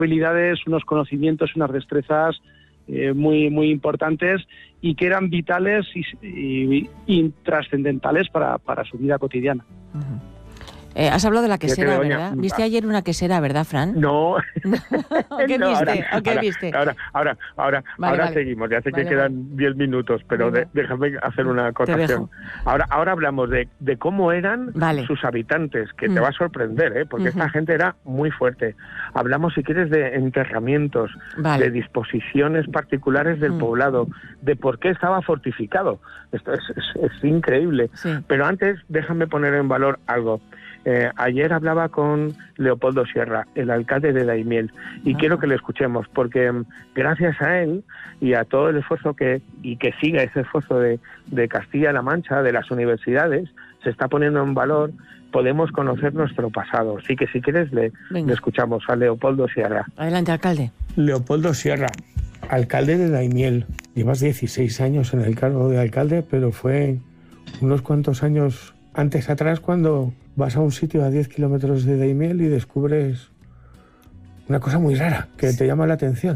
habilidades, unos conocimientos, unas destrezas muy importantes y que eran vitales y trascendentales para su vida cotidiana. Uh-huh. Has hablado de la quesera, ¿verdad? ¿Viste ayer una quesera, verdad, Fran? No. ¿Qué viste? Ahora seguimos. Ya sé que quedan 10 minutos, pero déjame hacer una acotación. Ahora hablamos de cómo eran sus habitantes, que te va a sorprender, porque esta gente era muy fuerte. Hablamos, si quieres, de enterramientos, de disposiciones particulares del poblado, de por qué estaba fortificado. Esto es increíble. Sí. Pero antes, déjame poner en valor algo. Ayer hablaba con Leopoldo Sierra, el alcalde de Daimiel, y quiero que le escuchemos, porque gracias a él y a todo el esfuerzo que siga ese esfuerzo de Castilla-La Mancha, de las universidades, se está poniendo en valor, podemos conocer nuestro pasado. Así que si quieres le escuchamos a Leopoldo Sierra. Adelante, alcalde. Leopoldo Sierra, alcalde de Daimiel. Llevas 16 años en el cargo de alcalde, pero fue unos cuantos años antes atrás cuando vas a un sitio a 10 kilómetros de Daimiel y descubres una cosa muy rara que te llama la atención.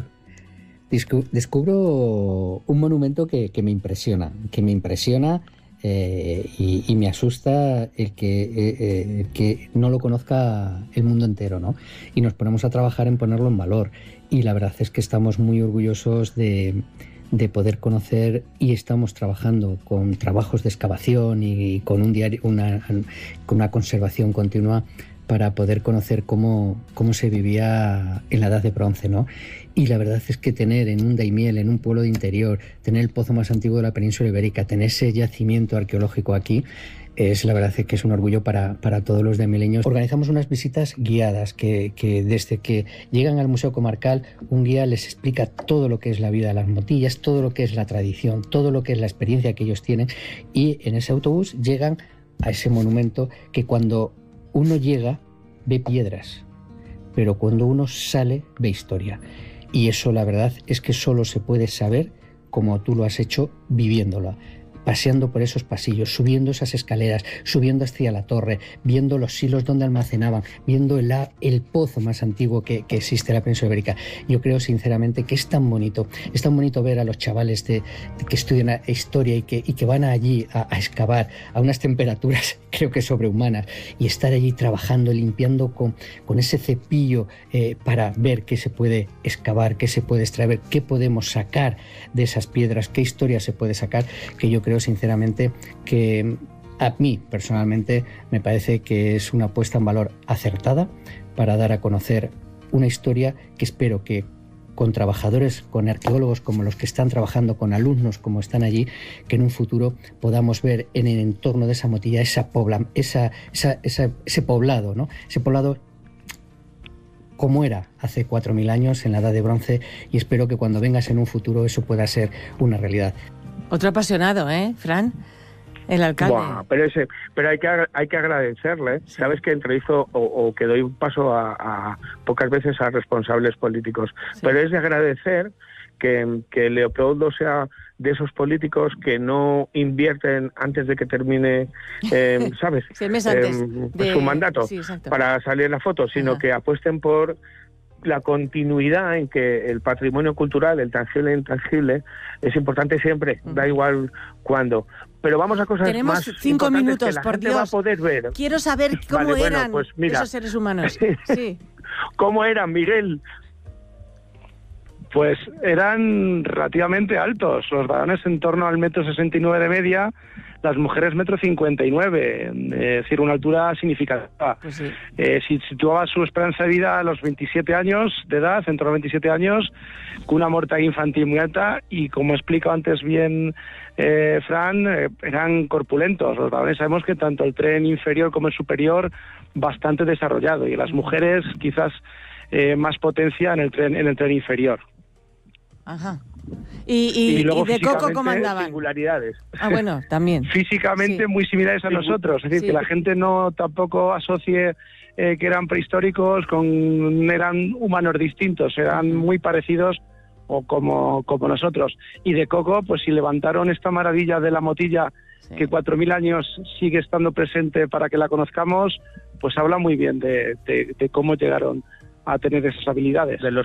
Descubro un monumento que me impresiona y me asusta el que no lo conozca el mundo entero, ¿no? Y nos ponemos a trabajar en ponerlo en valor. Y la verdad es que estamos muy orgullosos de poder conocer, y estamos trabajando con trabajos de excavación y con con una conservación continua para poder conocer cómo se vivía en la Edad de Bronce, ¿no? Y la verdad es que tener en un Daimiel, en un pueblo de interior, tener el pozo más antiguo de la península ibérica, tener ese yacimiento arqueológico aquí, la verdad es que es un orgullo para todos los daimieleños. Organizamos unas visitas guiadas que desde que llegan al Museo Comarcal, un guía les explica todo lo que es la vida de las motillas, todo lo que es la tradición, todo lo que es la experiencia que ellos tienen, y en ese autobús llegan a ese monumento que cuando uno llega ve piedras, pero cuando uno sale ve historia. Y eso la verdad es que solo se puede saber como tú lo has hecho viviéndolo. Paseando por esos pasillos, subiendo esas escaleras, subiendo hacia la torre, viendo los silos donde almacenaban, viendo el pozo más antiguo que existe en la península ibérica. Yo creo sinceramente que es tan bonito ver a los chavales que estudian historia y que van allí a excavar a unas temperaturas creo que sobrehumanas, y estar allí trabajando, limpiando con ese cepillo para ver qué se puede excavar, qué se puede extraer, qué podemos sacar de esas piedras, qué historia se puede sacar, que yo creo sinceramente que a mí personalmente me parece que es una puesta en valor acertada para dar a conocer una historia que espero que con trabajadores, con arqueólogos como los que están trabajando, con alumnos como están allí, que en un futuro podamos ver en el entorno de esa motilla ese poblado, ¿no? Ese poblado como era hace 4.000 años en la Edad de Bronce, y espero que cuando vengas en un futuro eso pueda ser una realidad. Otro apasionado, Fran, el alcalde. Buah, pero hay que agradecerle. Sí. Sabes que entrevisto o que doy un paso a pocas veces a responsables políticos, sí. Pero es de agradecer que Leopoldo sea de esos políticos que no invierten antes de que termine, ¿sabes? Sí, el mes antes su mandato, sí, para salir en la foto, sino que apuesten por la continuidad en que el patrimonio cultural, el tangible e intangible, es importante siempre, da igual cuándo. Pero vamos a cosas Tenemos más 5 minutos, que la por gente Dios. Va a poder ver. Quiero saber cómo eran pues mira, esos seres humanos. Sí. ¿Cómo eran, Miguel? Pues eran relativamente altos, los varones en torno al 1,69 m de media, las mujeres 1,59 m, es decir, una altura significativa. Pues sí. Si situaba su esperanza de vida a los 27 años de edad, en torno a 27 años, con una mortalidad infantil muy alta, y como he explicado antes bien Fran, eran corpulentos. Los varones sabemos que tanto el tren inferior como el superior bastante desarrollado, y las mujeres quizás más potencia en el tren inferior. Ajá. Y de Coco, ¿cómo andaban? Singularidades. Ah, bueno, también. Físicamente sí. Muy similares a nosotros, es decir, sí. Que la gente no tampoco asocie que eran prehistóricos eran humanos distintos, eran muy parecidos o como nosotros. Y de Coco, pues si levantaron esta maravilla de la motilla, sí. Que 4.000 años sigue estando presente para que la conozcamos, pues habla muy bien de cómo llegaron a tener esas habilidades. De los